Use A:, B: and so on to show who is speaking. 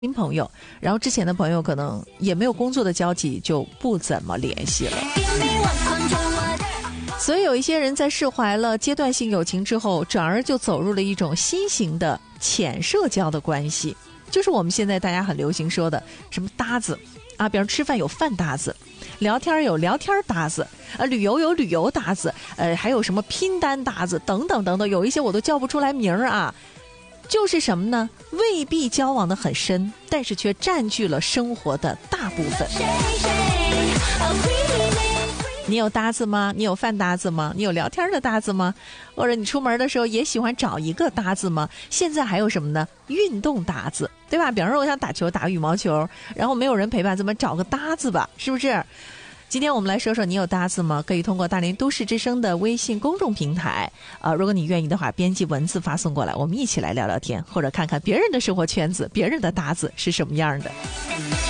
A: 新朋友，然后之前的朋友可能也没有工作的交集，就不怎么联系了。所以有一些人在释怀了阶段性友情之后，转而就走入了一种新型的浅社交的关系，就是我们现在大家很流行说的什么搭子啊，比如吃饭有饭搭子，聊天有聊天搭子，旅游有旅游搭子，还有什么拼单搭子等等等等，有一些我都叫不出来名儿啊。就是什么呢？未必交往的很深，但是却占据了生活的大部分。你有搭子吗？你有饭搭子吗？你有聊天的搭子吗？或者你出门的时候也喜欢找一个搭子吗？现在还有什么呢？运动搭子，对吧？比方说我想打球，打羽毛球，然后没有人陪伴，怎么找个搭子吧？是不是？今天我们来说说你有搭子吗？可以通过大连都市之声的微信公众平台，如果你愿意的话，编辑文字发送过来，我们一起来聊聊天，或者看看别人的生活圈子，别人的搭子是什么样的。